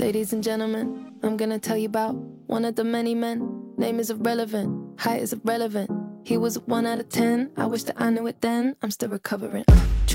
Ladies and gentlemen, I'm gonna tell you about one of the many men. Name is irrelevant, height is irrelevant. He was a 1 out of 10. I wish that I knew it then. I'm still recovering.